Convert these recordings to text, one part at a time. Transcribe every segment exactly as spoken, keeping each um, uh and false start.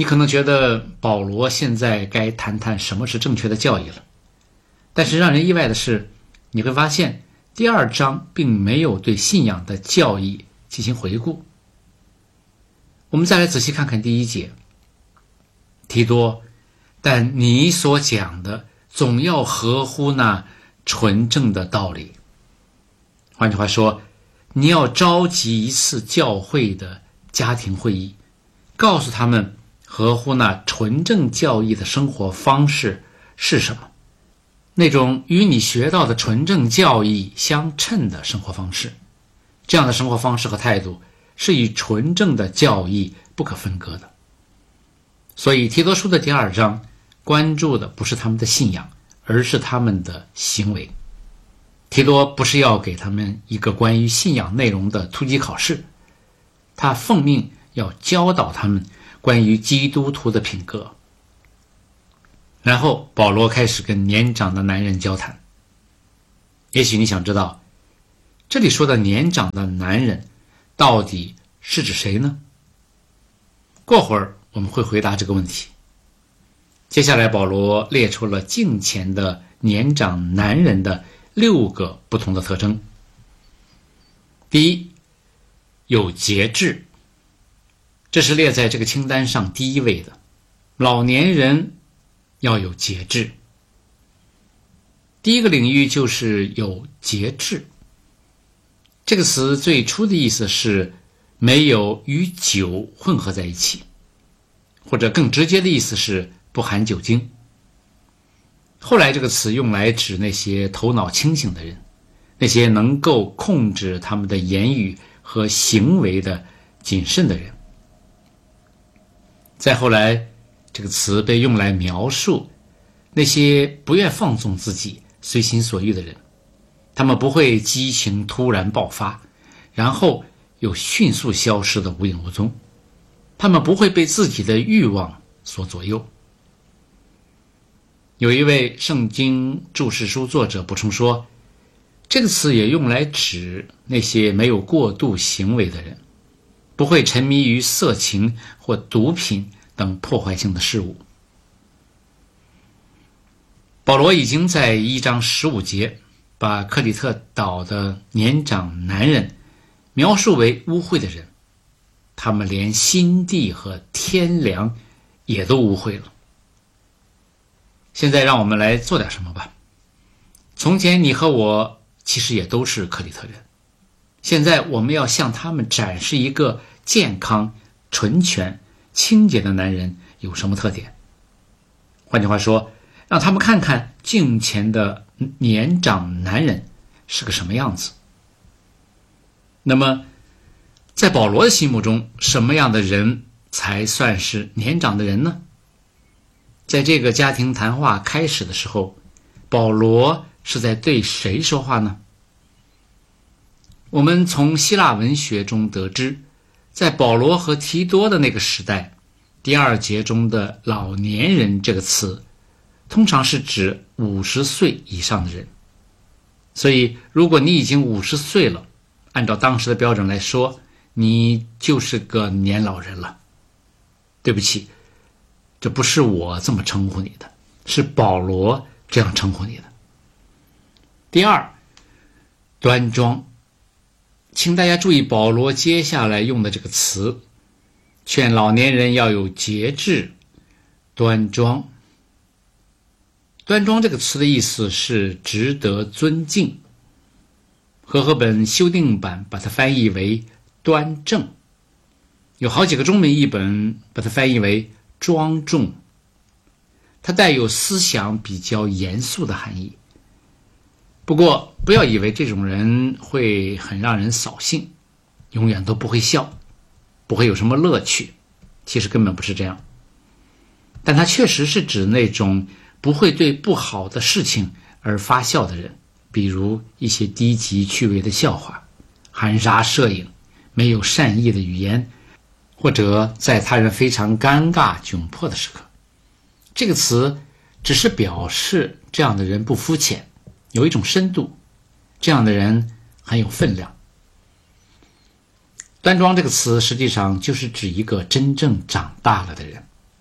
你可能觉得保罗现在该谈谈什么是正确的教义了，但是让人意外的是，你会发现第二章并没有对信仰的教义进行回顾。我们再来仔细看看第一节，提多，但你所讲的总要合乎那纯正的道理。换句话说，你要召集一次教会的家庭会议，告诉他们合乎那纯正教义的生活方式是什么，那种与你学到的纯正教义相称的生活方式。这样的生活方式和态度是与纯正的教义不可分割的。所以提多书的第二章关注的不是他们的信仰，而是他们的行为。提多不是要给他们一个关于信仰内容的突击考试，他奉命要教导他们关于基督徒的品格。然后保罗开始跟年长的男人交谈。也许你想知道，这里说的年长的男人到底是指谁呢？过会儿我们会回答这个问题。接下来保罗列出了敬虔的年长男人的六个不同的特征。第一，有节制，这是列在这个清单上第一位的。老年人要有节制。第一个领域就是有节制。这个词最初的意思是没有与酒混合在一起，或者更直接的意思是不含酒精。后来这个词用来指那些头脑清醒的人，那些能够控制他们的言语和行为的谨慎的人。再后来，这个词被用来描述那些不愿放纵自己、随心所欲的人。他们不会激情突然爆发，然后又迅速消失的无影无踪。他们不会被自己的欲望所左右。有一位圣经注释书作者补充说，这个词也用来指那些没有过度行为的人，不会沉迷于色情或毒品等破坏性的事物。保罗已经在一章十五节把克里特岛的年长男人描述为污秽的人，他们连心地和天良也都污秽了。现在让我们来做点什么吧。从前你和我其实也都是克里特人，现在我们要向他们展示一个健康、纯全、清洁的男人有什么特点。换句话说，让他们看看敬虔的年长男人是个什么样子。那么在保罗的心目中，什么样的人才算是年长的人呢？在这个家庭谈话开始的时候，保罗是在对谁说话呢？我们从希腊文学中得知，在保罗和提多的那个时代，第二节中的老年人这个词通常是指五十岁以上的人。所以如果你已经五十岁了，按照当时的标准来说，你就是个年老人了。对不起，这不是我这么称呼你的，是保罗这样称呼你的。第二，端庄。请大家注意保罗接下来用的这个词，劝老年人要有节制、端庄。端庄这个词的意思是值得尊敬，和合本修订版把它翻译为端正，有好几个中文译本把它翻译为庄重，它带有思想比较严肃的含义。不过不要以为这种人会很让人扫兴，永远都不会笑，不会有什么乐趣，其实根本不是这样。但它确实是指那种不会对不好的事情而发笑的人，比如一些低级趣味的笑话、含沙射影、没有善意的语言，或者在他人非常尴尬窘迫的时刻。这个词只是表示这样的人不肤浅，有一种深度，这样的人很有分量。端庄这个词实际上就是指一个真正长大了的人，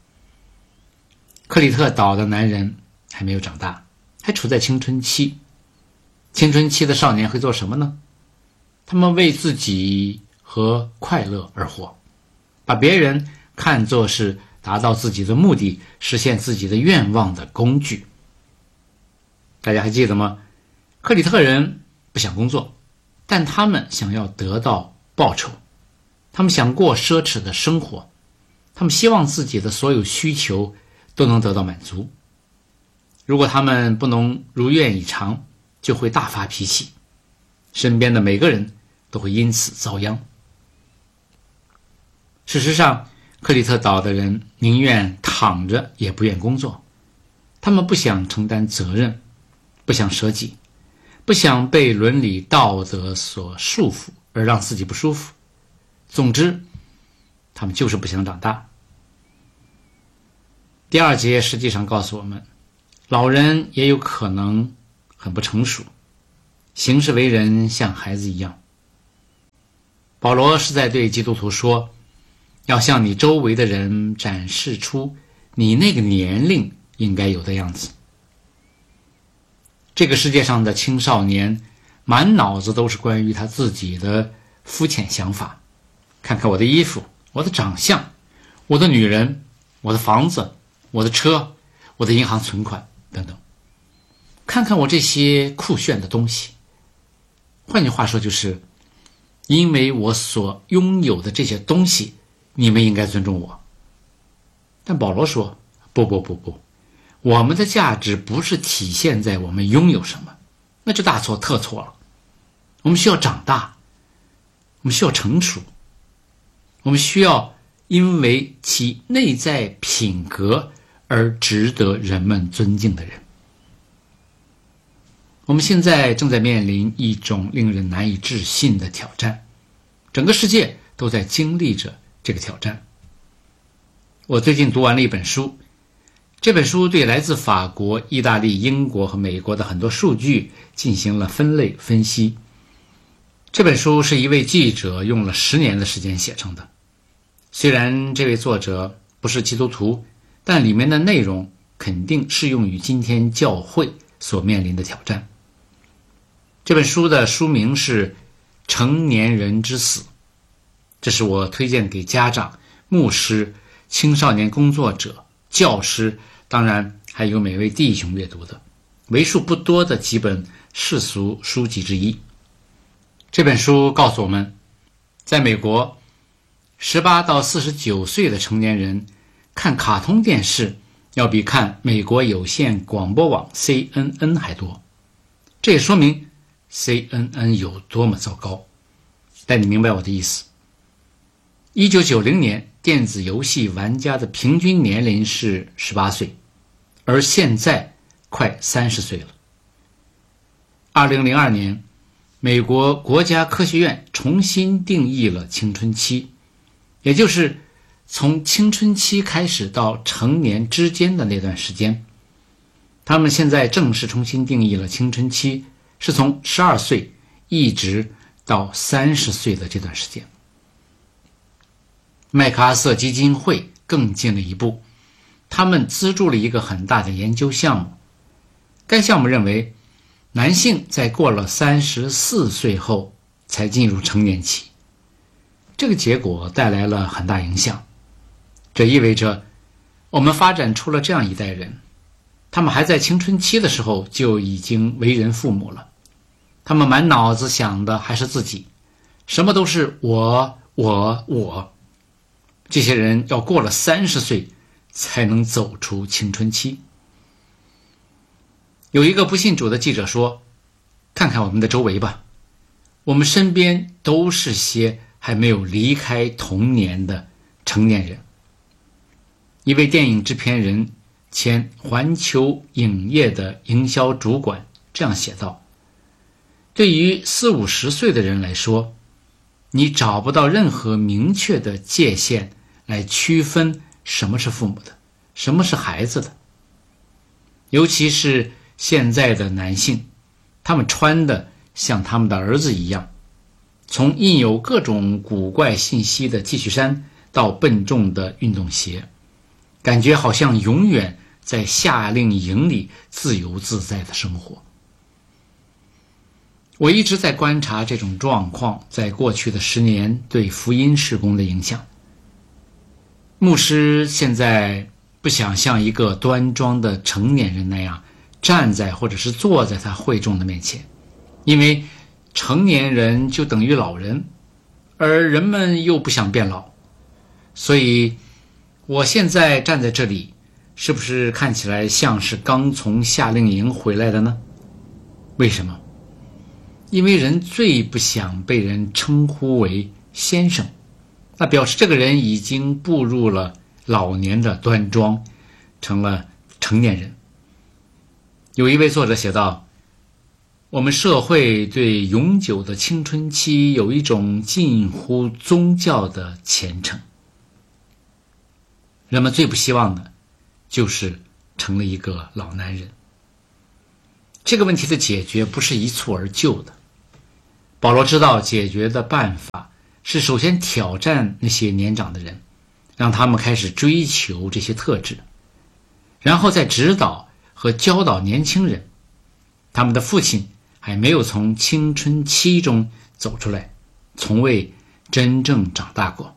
克里特岛的男人还没有长大，还处在青春期。青春期的少年会做什么呢？他们为自己和快乐而活，把别人看作是达到自己的目的、实现自己的愿望的工具。大家还记得吗？克里特人不想工作，但他们想要得到报酬，他们想过奢侈的生活，他们希望自己的所有需求都能得到满足。如果他们不能如愿以偿，就会大发脾气，身边的每个人都会因此遭殃。事实上，克里特岛的人宁愿躺着也不愿工作，他们不想承担责任，不想舍己，不想被伦理道德所束缚而让自己不舒服。总之，他们就是不想长大。第二节实际上告诉我们，老人也有可能很不成熟，行事为人像孩子一样。保罗是在对基督徒说，要向你周围的人展示出你那个年龄应该有的样子。这个世界上的青少年满脑子都是关于他自己的肤浅想法，看看我的衣服，我的长相，我的女人，我的房子，我的车，我的银行存款等等，看看我这些酷炫的东西。换句话说，就是因为我所拥有的这些东西，你们应该尊重我。但保罗说，不不不不，我们的价值不是体现在我们拥有什么，那就大错特错了。我们需要长大，我们需要成熟，我们需要因为其内在品格而值得人们尊敬的人。我们现在正在面临一种令人难以置信的挑战，整个世界都在经历着这个挑战。我最近读完了一本书，这本书对来自法国、意大利、英国和美国的很多数据进行了分类分析。这本书是一位记者用了十年的时间写成的。虽然这位作者不是基督徒，但里面的内容肯定适用于今天教会所面临的挑战。这本书的书名是《成年人之死》，这是我推荐给家长、牧师、青少年工作者、教师，当然还有每位弟兄阅读的为数不多的几本世俗书籍之一。这本书告诉我们，在美国十八到四十九岁的成年人看卡通电视要比看美国有线广播网 C N N 还多。这也说明 C N N 有多么糟糕，但你明白我的意思。一九九零年电子游戏玩家的平均年龄是十八岁，而现在快三十岁了。二零零二年美国国家科学院重新定义了青春期，也就是从青春期开始到成年之间的那段时间。他们现在正式重新定义了青春期是从十二岁一直到三十岁的这段时间。麦克阿瑟基金会更进了一步，他们资助了一个很大的研究项目。该项目认为，男性在过了三十四岁后才进入成年期。这个结果带来了很大影响，这意味着我们发展出了这样一代人，他们还在青春期的时候就已经为人父母了，他们满脑子想的还是自己，什么都是我我我。这些人要过了三十岁才能走出青春期。有一个不信主的记者说，看看我们的周围吧，我们身边都是些还没有离开童年的成年人。一位电影制片人、前环球影业的营销主管这样写道，对于四五十岁的人来说，你找不到任何明确的界限来区分什么是父母的，什么是孩子的。尤其是现在的男性，他们穿的像他们的儿子一样，从印有各种古怪信息的 T 恤衫到笨重的运动鞋，感觉好像永远在夏令营里自由自在的生活。我一直在观察这种状况在过去的十年对福音事工的影响。牧师现在不想像一个端庄的成年人那样站在或者是坐在他会众的面前，因为成年人就等于老人，而人们又不想变老。所以我现在站在这里，是不是看起来像是刚从夏令营回来的呢？为什么？因为人最不想被人称呼为先生，那表示这个人已经步入了老年的端庄，成了成年人。有一位作者写道，我们社会对永久的青春期有一种近乎宗教的虔诚。人们最不希望的就是成了一个老男人。这个问题的解决不是一蹴而就的。保罗知道解决的办法是首先挑战那些年长的人，让他们开始追求这些特质，然后再指导和教导年轻人。他们的父亲还没有从青春期中走出来，从未真正长大过。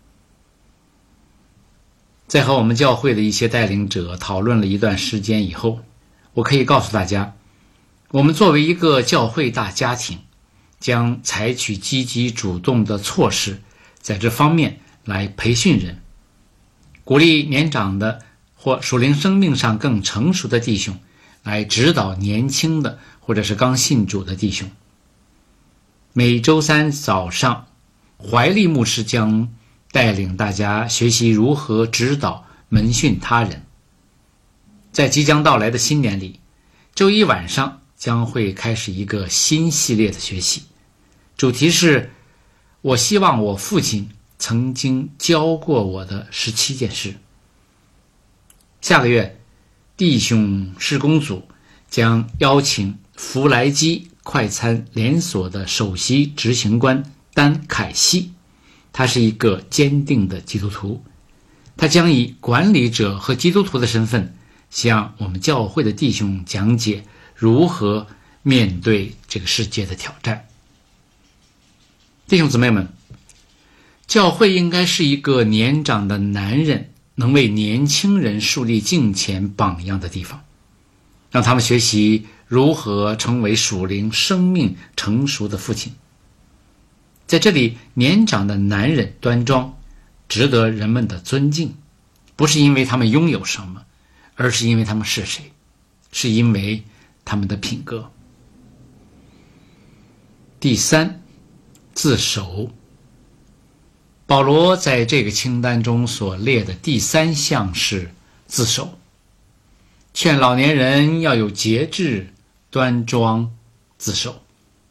在和我们教会的一些带领者讨论了一段时间以后，我可以告诉大家，我们作为一个教会大家庭，将采取积极主动的措施，在这方面来培训人，鼓励年长的或属灵生命上更成熟的弟兄来指导年轻的或者是刚信主的弟兄。每周三早上，怀利牧师将带领大家学习如何指导门训他人。在即将到来的新年里，周一晚上将会开始一个新系列的学习，主题是我希望我父亲曾经教过我的十七件事。下个月，弟兄事工组将邀请弗莱基快餐连锁的首席执行官丹凯西，他是一个坚定的基督徒，他将以管理者和基督徒的身份向我们教会的弟兄讲解如何面对这个世界的挑战。弟兄姊妹们，教会应该是一个年长的男人能为年轻人树立敬虔榜样的地方，让他们学习如何成为属灵生命成熟的父亲。在这里，年长的男人端庄，值得人们的尊敬，不是因为他们拥有什么，而是因为他们是谁，是因为他们的品格。第三，自守。保罗在这个清单中所列的第三项是自守，劝老年人要有节制、端庄、自守。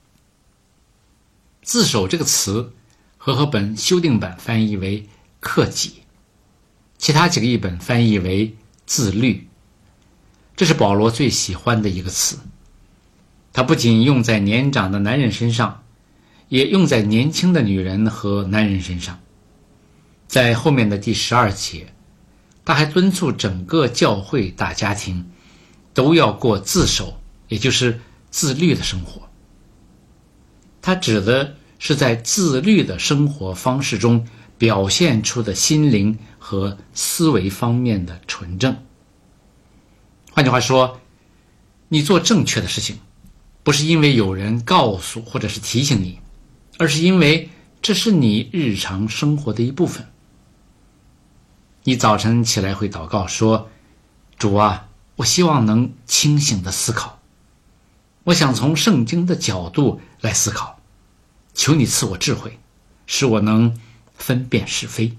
自守这个词，和合本修订版翻译为克己，其他几个译本翻译为自律。这是保罗最喜欢的一个词，它不仅用在年长的男人身上，也用在年轻的女人和男人身上。在后面的第十二节，他还敦促整个教会大家庭都要过自守，也就是自律的生活。他指的是在自律的生活方式中表现出的心灵和思维方面的纯正。换句话说，你做正确的事情，不是因为有人告诉或者是提醒你，而是因为这是你日常生活的一部分。你早晨起来会祷告说，主啊，我希望能清醒地思考，我想从圣经的角度来思考，求你赐我智慧，使我能分辨是非。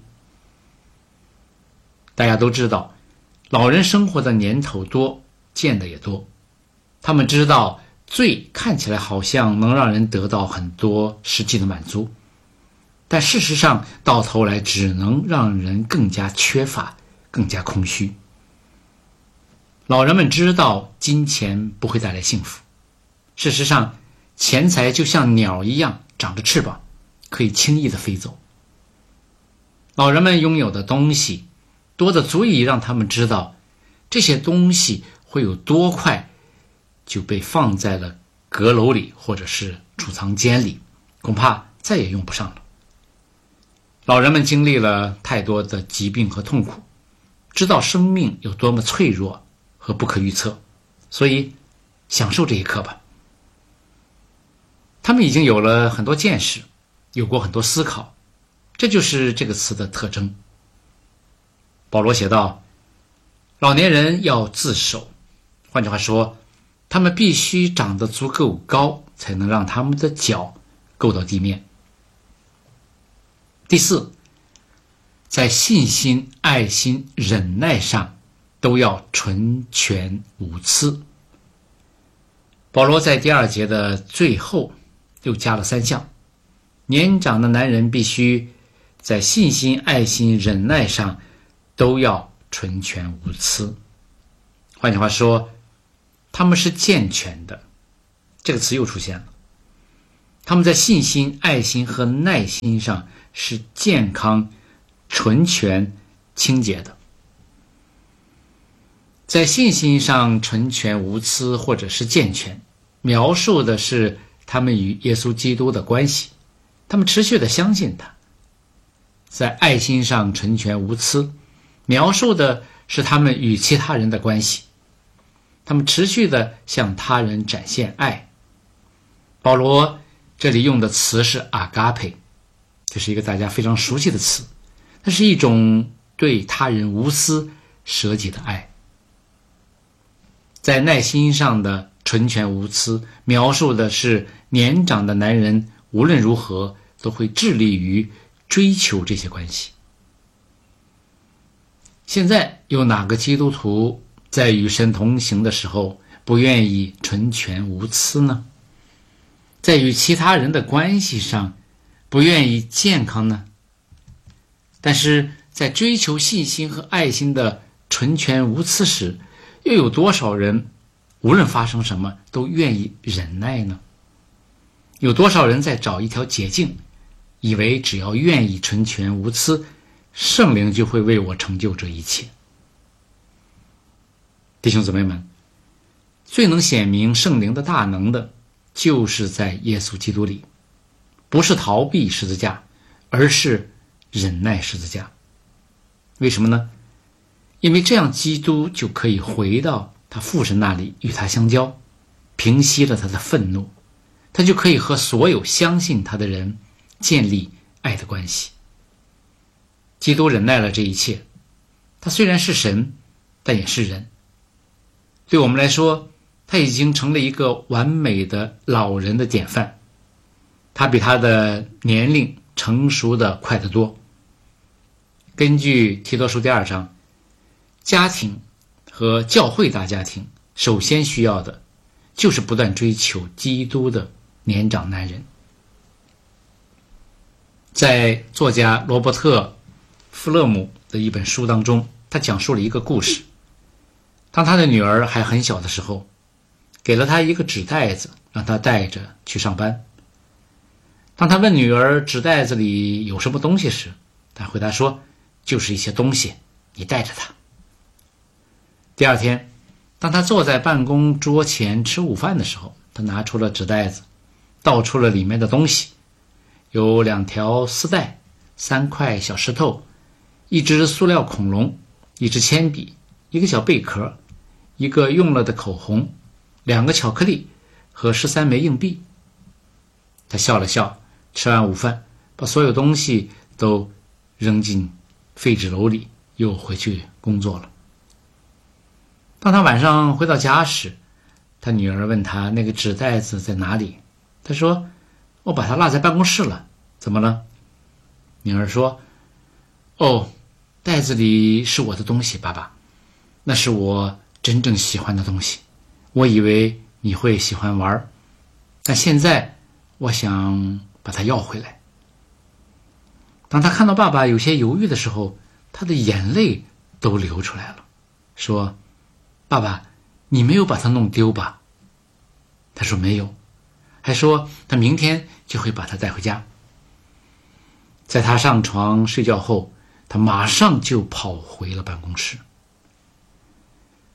大家都知道，老人生活的年头多，见的也多，他们知道罪看起来好像能让人得到很多实际的满足，但事实上到头来只能让人更加缺乏，更加空虚。老人们知道金钱不会带来幸福，事实上钱财就像鸟一样长着翅膀，可以轻易地飞走。老人们拥有的东西多得足以让他们知道， 这些东西会有多快就被放在了阁楼里或者是储藏间里，恐怕再也用不上了。老人们经历了太多的疾病和痛苦，知道生命有多么脆弱和不可预测，所以享受这一刻吧。他们已经有了很多见识，有过很多思考，这就是这个词的特征。保罗写道，老年人要自守，换句话说，他们必须长得足够高，才能让他们的脚够到地面。第四，在信心、爱心、忍耐上都要纯全无疵。保罗在第二节的最后又加了三项，年长的男人必须在信心、爱心、忍耐上都要纯全无疵。换句话说，他们是健全的，这个词又出现了。他们在信心、爱心和耐心上是健康、纯全、清洁的。在信心上纯全无疵或者是健全，描述的是他们与耶稣基督的关系，他们持续的相信他。在爱心上纯全无疵，描述的是他们与其他人的关系，他们持续的向他人展现爱。保罗这里用的词是阿嘎佩，这是一个大家非常熟悉的词，它是一种对他人无私舍己的爱。在耐心上的纯全无疵，描述的是年长的男人无论如何都会致力于追求这些关系。现在有哪个基督徒在与神同行的时候不愿意纯全无疵呢？在与其他人的关系上不愿意健康呢？但是在追求信心和爱心的纯全无疵时，又有多少人无论发生什么都愿意忍耐呢？有多少人在找一条捷径，以为只要愿意纯全无疵，圣灵就会为我成就这一切？弟兄姊妹们，最能显明圣灵的大能的，就是在耶稣基督里，不是逃避十字架，而是忍耐十字架。为什么呢？因为这样基督就可以回到他父神那里与他相交，平息了他的愤怒，他就可以和所有相信他的人建立爱的关系。基督忍耐了这一切，他虽然是神，但也是人。对我们来说，他已经成了一个完美的老人的典范，他比他的年龄成熟的快得多。根据提多书第二章，家庭和教会大家庭首先需要的就是不断追求基督的年长男人。在作家罗伯特·弗勒姆的一本书当中，他讲述了一个故事。当他的女儿还很小的时候，给了他一个纸袋子，让他带着去上班。当他问女儿纸袋子里有什么东西时，他回答说，就是一些东西，你带着它。第二天，当他坐在办公桌前吃午饭的时候，他拿出了纸袋子，倒出了里面的东西，有两条丝带，三块小石头，一只塑料恐龙，一支铅笔，一个小贝壳，一个用了的口红，两个巧克力和十三枚硬币。他笑了笑，吃完午饭，把所有东西都扔进废纸篓里，又回去工作了。当他晚上回到家时，他女儿问他那个纸袋子在哪里，他说，我把它落在办公室了，怎么了？女儿说，哦，袋子里是我的东西，爸爸，那是我真正喜欢的东西，我以为你会喜欢玩，但现在我想把它要回来。当他看到爸爸有些犹豫的时候，他的眼泪都流出来了，说，爸爸，你没有把它弄丢吧？他说没有，还说他明天就会把它带回家。在他上床睡觉后，他马上就跑回了办公室。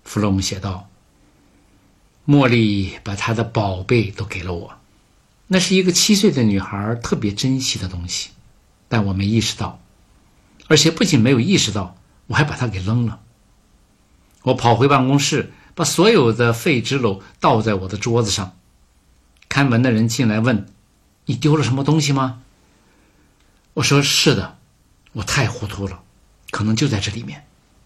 弗洛姆写道，茉莉把她的宝贝都给了我，那是一个七岁的女孩特别珍惜的东西，但我没意识到，而且不仅没有意识到，我还把它给扔了。我跑回办公室，把所有的废纸篓倒在我的桌子上。看门的人进来问，你丢了什么东西吗？我说是的，我太糊涂了，可能就在这里面。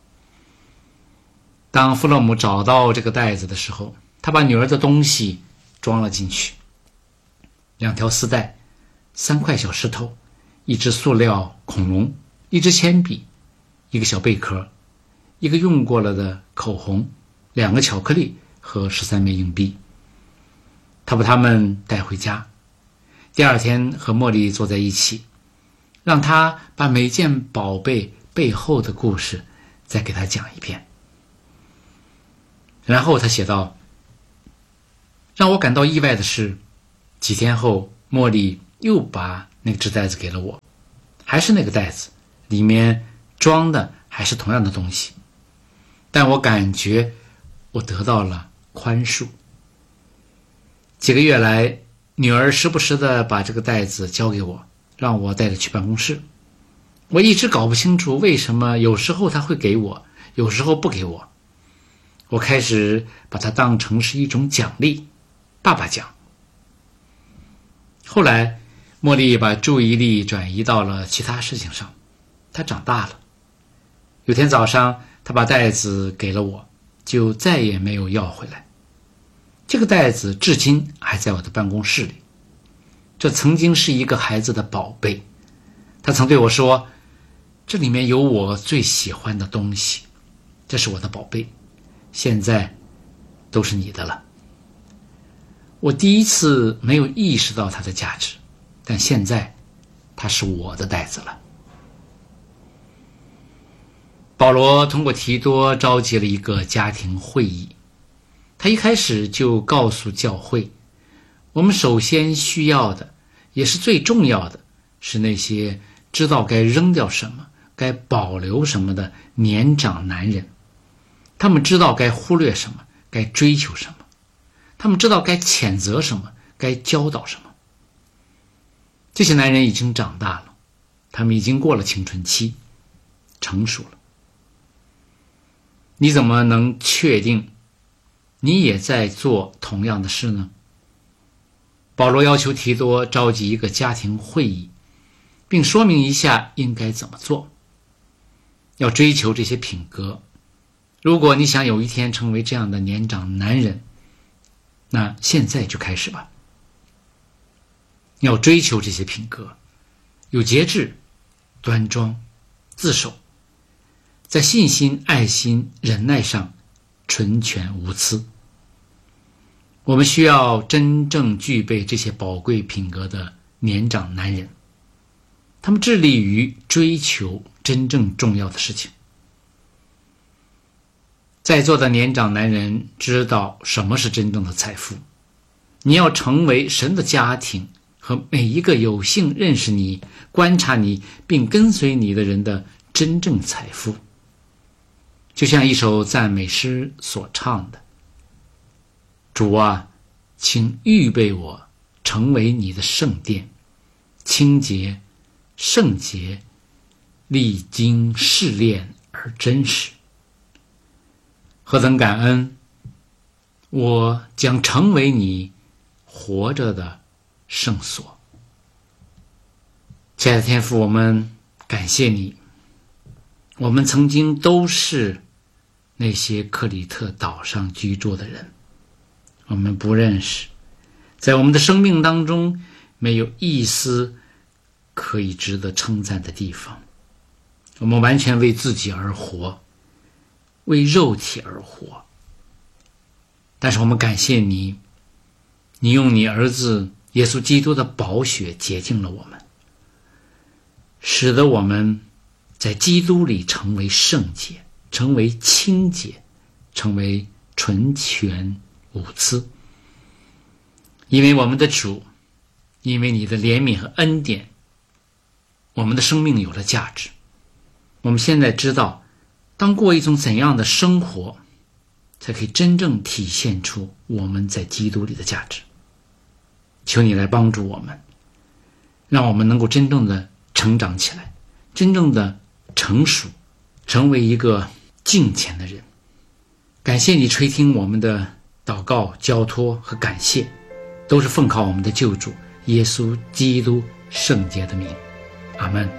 当弗洛姆找到这个袋子的时候，他把女儿的东西装了进去，两条丝带，三块小石头，一只塑料恐龙，一支铅笔，一个小贝壳，一个用过了的口红，两个巧克力和十三枚硬币。他把它们带回家，第二天和茉莉坐在一起，让他把每件宝贝背后的故事再给他讲一遍。然后他写道，让我感到意外的是，几天后茉莉又把那只袋子给了我，还是那个袋子，里面装的还是同样的东西，但我感觉我得到了宽恕。几个月来，女儿时不时地把这个袋子交给我，让我带着去办公室。我一直搞不清楚为什么有时候她会给我，有时候不给我。我开始把它当成是一种奖励，爸爸奖。后来茉莉把注意力转移到了其他事情上，她长大了。有天早上，她把袋子给了我，就再也没有要回来。这个袋子至今还在我的办公室里，这曾经是一个孩子的宝贝。他曾对我说，这里面有我最喜欢的东西，这是我的宝贝，现在都是你的了。我第一次没有意识到它的价值，但现在它是我的袋子了。保罗通过提多召集了一个家庭会议，他一开始就告诉教会，我们首先需要的，也是最重要的，是那些知道该扔掉什么，该保留什么的年长男人。他们知道该忽略什么，该追求什么，他们知道该谴责什么，该教导什么。这些男人已经长大了，他们已经过了青春期，成熟了。你怎么能确定你也在做同样的事呢？保罗要求提多召集一个家庭会议，并说明一下应该怎么做。要追求这些品格。如果你想有一天成为这样的年长男人，那现在就开始吧。要追求这些品格，有节制、端庄、自守，在信心、爱心、忍耐上纯全无疵。我们需要真正具备这些宝贵品格的年长男人，他们致力于追求真正重要的事情。在座的年长男人知道什么是真正的财富。你要成为神的家庭和每一个有幸认识你、观察你并跟随你的人的真正财富。就像一首赞美诗所唱的，主啊，请预备我成为你的圣殿，清洁、圣洁，历经试炼而真实。何等感恩，我将成为你活着的圣所。亲爱的天父，我们感谢你，我们曾经都是那些克里特岛上居住的人，我们不认识，在我们的生命当中没有一丝可以值得称赞的地方，我们完全为自己而活，为肉体而活。但是我们感谢你，你用你儿子耶稣基督的宝血洁净了我们，使得我们在基督里成为圣洁，成为清洁，成为纯全无疵。因为我们的主，因为你的怜悯和恩典，我们的生命有了价值。我们现在知道当过一种怎样的生活， 才可以真正体现出我们在基督里的价值。求你来帮助我们，让我们能够真正的成长起来，真正的成熟，成为一个敬虔的人。感谢你垂听我们的祷告、交托和感谢，都是奉靠我们的救主耶稣基督圣洁的名。阿们。